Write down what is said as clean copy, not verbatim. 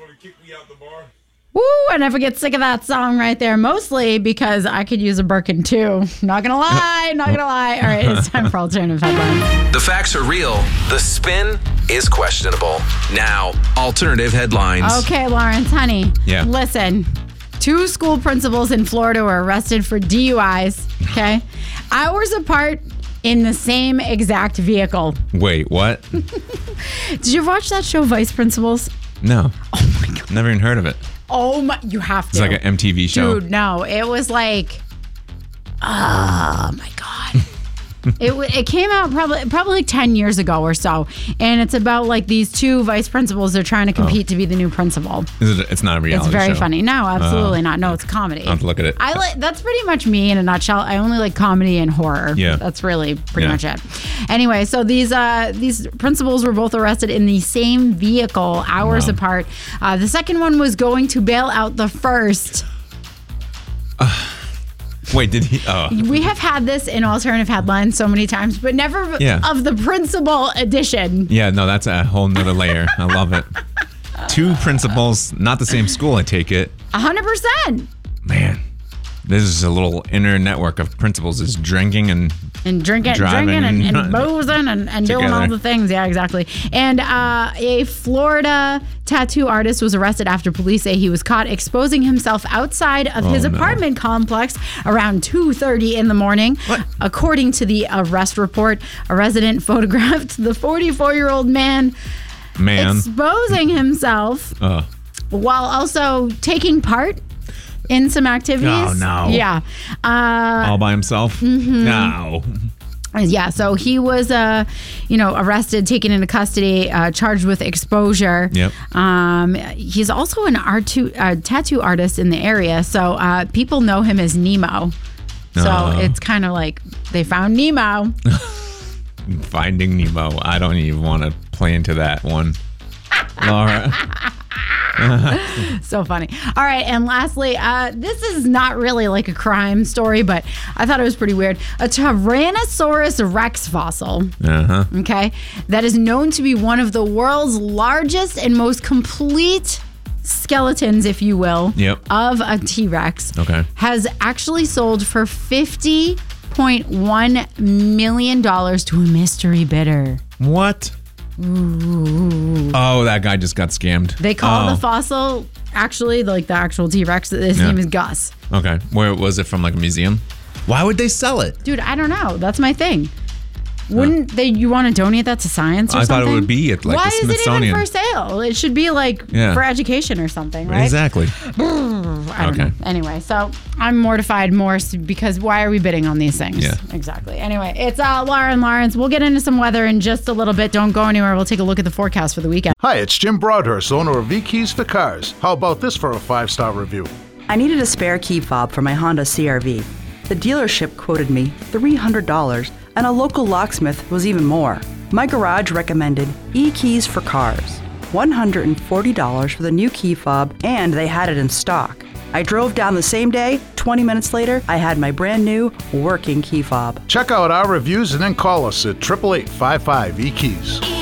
want to kick me out the bar? Woo, I never get sick of that song right there. Mostly because I could use a Birkin too. Not gonna lie. All right, it's time for alternative headlines. The facts are real. The spin is questionable. Now, alternative headlines. Okay, Lawrence, honey. Yeah. Listen, 2 school principals in Florida were arrested for DUIs, okay? Hours apart in the same exact vehicle. Wait, what? Did you ever watch that show, Vice Principals? No. Oh, my God. Never even heard of it. Oh, my. You have to. It's like an MTV show. Dude, no. It was like, oh, my God. It came out probably like 10 years ago or so, and it's about like these 2 vice principals. They're trying to compete to be the new principal. It's not a reality show? It's very funny. No, absolutely not. No, it's a comedy. I'll have to look at it. That's pretty much me in a nutshell. I only like comedy and horror. Yeah. That's really pretty much it. Anyway, so these principals were both arrested in the same vehicle hours apart. The second one was going to bail out the first. Wait, did he? Oh. We have had this in alternative headlines so many times, but never of the principal edition. Yeah, no, that's a whole nother layer. I love it. 2 principals, not the same school, I take it. 100%. Man, this is a little inner network of principals is drinking and drinking and boozing and doing all the things. Yeah, exactly. And a Florida tattoo artist was arrested after police say he was caught exposing himself outside of his apartment complex around 2:30 in the morning. What? According to the arrest report, a resident photographed the 44-year-old man exposing himself while also taking part in some activities. Oh, no. Yeah. All by himself? Mm-hmm. No. Yeah, so he was, arrested, taken into custody, charged with exposure. Yep. He's also an tattoo artist in the area, so people know him as Nemo. So it's kind of like they found Nemo. Finding Nemo. I don't even want to play into that one. Laura. So funny. All right, and lastly, this is not really like a crime story, but I thought it was pretty weird. A Tyrannosaurus Rex fossil, okay, that is known to be one of the world's largest and most complete skeletons, if you will, of a T-Rex, has actually sold for $50.1 million to a mystery bidder. What? Ooh. Oh, that guy just got scammed. They call the fossil, actually, like the actual T-Rex, his name is Gus. Okay. Where was it from, like a museum? Why would they sell it? Dude, I don't know. That's my thing. Wouldn't you want to donate that to science or something? I thought it would be at like the Smithsonian. Why is it even for sale? It should be like for education or something, right? Exactly. I don't know. Anyway, so I'm mortified more because why are we bidding on these things? Yeah. Exactly. Anyway, it's Laura and Lawrence. We'll get into some weather in just a little bit. Don't go anywhere. We'll take a look at the forecast for the weekend. Hi, it's Jim Broadhurst, owner of V-Keys for Cars. How about this for a 5-star review? I needed a spare key fob for my Honda CR-V. The dealership quoted me $300, and a local locksmith was even more. My garage recommended E-Keys for Cars. $140 for the new key fob, and they had it in stock. I drove down the same day. 20 minutes later, I had my brand new working key fob. Check out our reviews and then call us at 888-55-EKEYS.